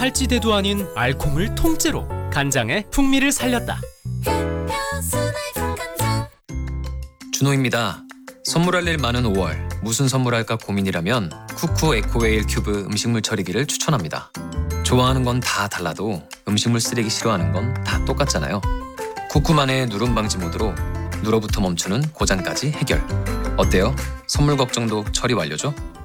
탈지대도 아닌 알콩을 통째로 간장의 풍미를 살렸다. 준호입니다. 선물할 일 많은 5월 무슨 선물할까 고민이라면 쿠쿠 에코웨일 큐브 음식물 처리기를 추천합니다. 좋아하는 건 다 달라도 음식물 쓰레기 싫어하는 건 다 똑같잖아요. 쿠쿠만의 누름 방지 모드로 누러부터 멈추는 고장까지 해결. 어때요? 선물 걱정도 처리 완료죠?